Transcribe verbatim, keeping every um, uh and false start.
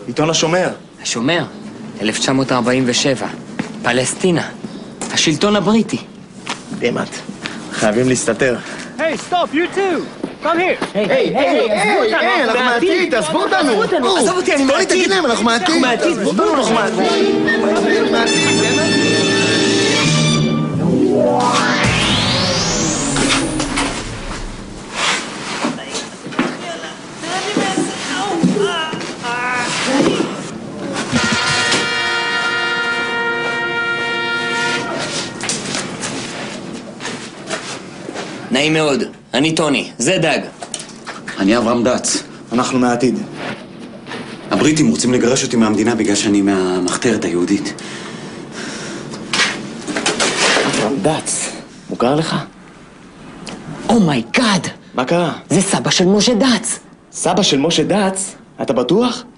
עיתון השומר. השומר? אלף תשע מאות ארבעים ושבע. פלסטינה. השלטון הבריטי. דמת. חייבים להסתתר. היי, סטופ, you too. Come here. היי, היי, היי, היי, אנחנו מעתיד, תעזבו אותנו. עזוב אותי, אני מעתיד. תגיד להם, אנחנו מעתיד. אנחנו מעתיד. תעזבו אותנו, אנחנו מעתיד. נעים מאוד, אני טוני, זה דג. אני אברהם דץ. אנחנו מהעתיד. הבריטים רוצים לגרש אותי מהמדינה בגלל שאני מהמחתרת היהודית. אברהם דץ, מוכר לך? אומייגאד! מה קרה? זה סבא של משה דץ. סבא של משה דץ? אתה בטוח?